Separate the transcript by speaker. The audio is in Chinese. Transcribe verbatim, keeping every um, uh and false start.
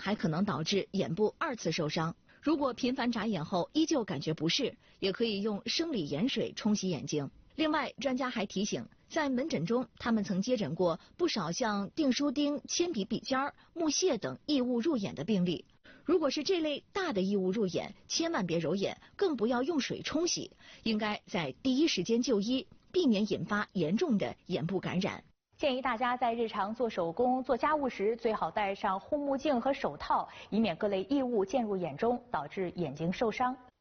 Speaker 1: 还可能导致眼部二次受伤。如果频繁眨眼后依旧感觉不适，也可以用生理盐水冲洗眼睛。另外，专家还提醒，在门诊中，他们曾接诊过不少像订书钉、铅笔笔尖、木屑等异物入眼的病例。如果是这类大的异物入眼，千万别揉眼，更不要用水冲洗，应该在第一时间就医，避免引发严重的眼部感染。
Speaker 2: 建议大家在日常做手工、做家务时，最好戴上护目镜和手套，以免各类异物溅入眼中，导致眼睛受伤。